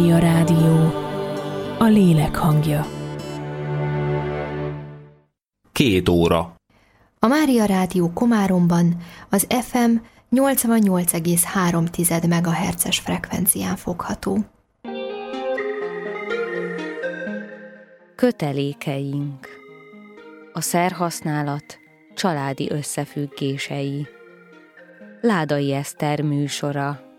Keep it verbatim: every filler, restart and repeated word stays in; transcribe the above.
A rádió, a lélek hangja. Két óra. A Mária Rádió Komáromban az ef em nyolcvannyolc egész három megahertzes frekvencián fogható. Kötelékeink. A szerhasználat családi összefüggései. Ládai Eszter műsora.